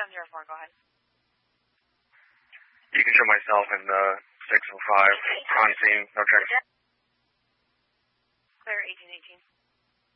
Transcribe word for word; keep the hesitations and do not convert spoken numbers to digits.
seven zero four, go ahead. You can show myself in the six oh five on scene, no check. Clear eighteen eighteen.